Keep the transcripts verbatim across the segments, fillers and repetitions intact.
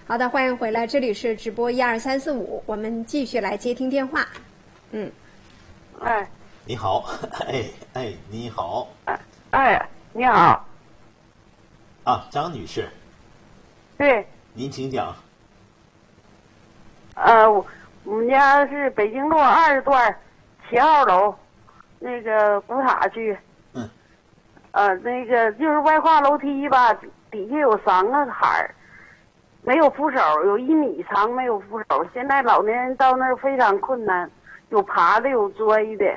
好的，欢迎回来，这里是直播一二三四五，我们继续来接听电话。嗯， 哎， 你好，哎哎，你好， 哎哎，你好， 啊，张女士， 对， 您请讲。 呃，我我们家是北京路二段七号楼，那个古塔区。 嗯。 呃，那个就是外跨楼梯吧，底下有三个坎儿，没有扶手，有一米长，没有扶手。现在老年人到那儿非常困难，有爬的，有摔的。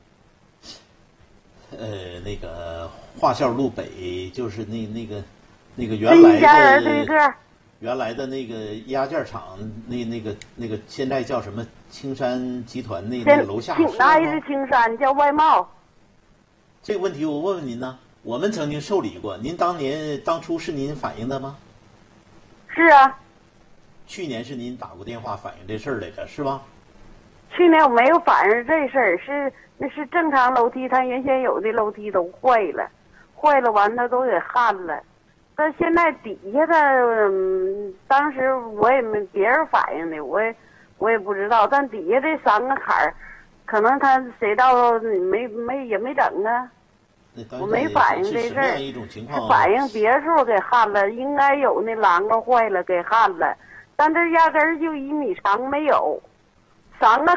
呃，那个华校路北就是那那个那个原来家人的对个原来的那个压件厂，那那个那个现在叫什么青山集团那那个楼下是哪是青山叫外贸？ 这个问题我问问您呢，我们曾经受理过，您当年当初是您反映的吗？ 是啊。 去年是您打过电话反映这事儿来着，是吧？ 去年我没有反映这事儿，是那是正常楼梯，它原先有的楼梯都坏了，坏了完它都给焊了。但现在底下的，嗯，当时我也没别人反映的，我也我也不知道。但底下这三个坎儿，可能他谁到没没也没整啊。我没反映这事儿，是反映别处给焊了，应该有那栏杆坏了给焊了，但这压根儿就一米长没有，三个